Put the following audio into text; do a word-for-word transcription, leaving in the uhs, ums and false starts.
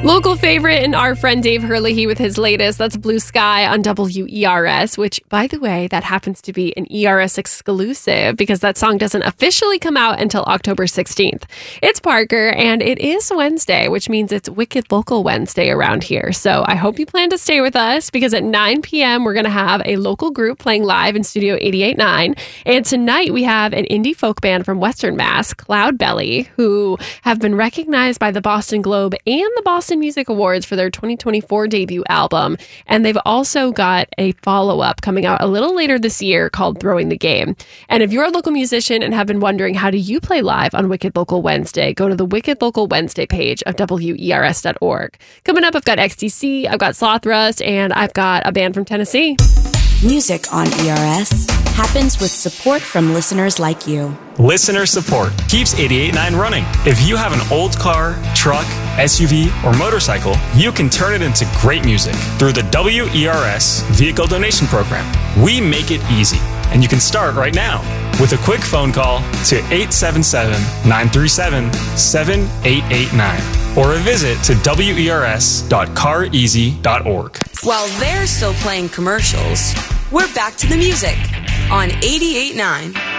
Local favorite and our friend Dave Herlihy with his latest. That's Blue Sky on W E R S, which, by the way, that happens to be an E R S exclusive because that song doesn't officially come out until October sixteenth. It's Parker, and it is Wednesday, which means it's Wicked Local Wednesday around here. So I hope you plan to stay with us because at nine p.m. we're going to have a local group playing live in Studio eighty-eight point nine. And tonight we have an indie folk band from Western Mass, Cloudbelly, who have been recognized by the Boston Globe and the Boston Music Awards for their twenty twenty-four debut album. And they've also got a follow-up coming out a little later this year called Throwing the Game. And if you're a local musician and have been wondering how do you play live on Wicked Local Wednesday, go to the Wicked Local Wednesday page of W E R S dot org. Coming up, I've got X T C, I've got Sloth Rust, and I've got a band from Tennessee. Music on E R S happens with support from listeners like you. Listener support keeps eighty-eight point nine running. If you have an old car, truck, S U V, or motorcycle, you can turn it into great music through the W E R S Vehicle Donation Program. We make it easy, and you can start right now with a quick phone call to eight seven seven, nine three seven, seven eight eight nine or a visit to W E R S dot car easy dot org. While they're still playing commercials, we're back to the music on eighty-eight point nine.